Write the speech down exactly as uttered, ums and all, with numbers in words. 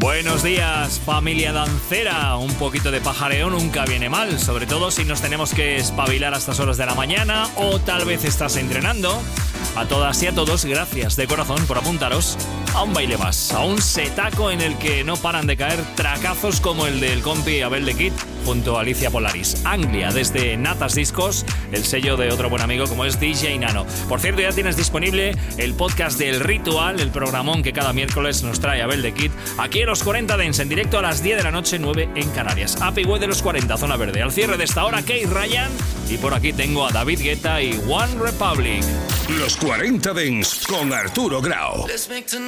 Buenos días, familia dancera. Un poquito de pajareo nunca viene mal, sobre todo si nos tenemos que espabilar a estas horas de la mañana o tal vez estás entrenando. A todas y a todos, gracias de corazón por apuntaros a un baile más, a un setaco en el que no paran de caer tracazos como el del compi Abel de Kid junto a Alicia Polaris. Anglia, desde Natas Discos, el sello de otro buen amigo como es D J Nano. Por cierto, ya tienes disponible el podcast del Ritual, el programón que cada miércoles nos trae Abel de Kid, aquí en los cuarenta Dance, en directo a las diez de la noche, nueve en Canarias. Happy Web de los cuarenta, Zona Verde. Al cierre de esta hora, Kate Ryan, y por aquí tengo a David Guetta y One Republic. Los cuarenta Dance con Arturo Grau.